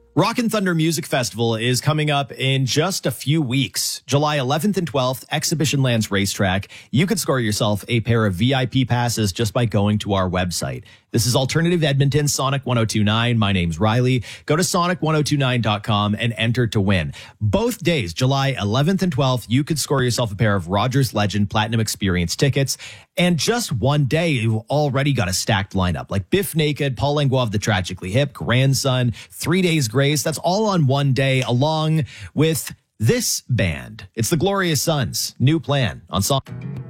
Rockin' Thunder Music Festival is coming up in just a few weeks. July 11th and 12th, Exhibition Lands Racetrack. You could score yourself a pair of VIP passes just by going to our website. This is Alternative Edmonton, Sonic 1029. My name's Riley. Go to sonic1029.com and enter to win. Both days, July 11th and 12th, you could score yourself a pair of Rogers Legend Platinum Experience tickets. And just one day, you've already got a stacked lineup like Biff Naked, Paul Langlois of the Tragically Hip, Grandson, 3 Days Grace. That's all on one day, along with this band. It's the Glorious Sons. New Plan on Sonic.